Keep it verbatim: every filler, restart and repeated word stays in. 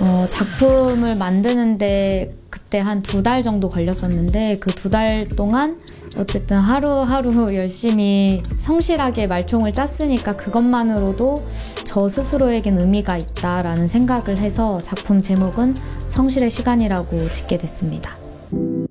어, 작품을 만드는데 그때 한 두 달 정도 걸렸었는데 그 두 달 동안 어쨌든 하루하루 열심히 성실하게 말총을 짰으니까 그것만으로도 저 스스로에겐 의미가 있다라는 생각을 해서 작품 제목은 성실의 시간이라고 짓게 됐습니다.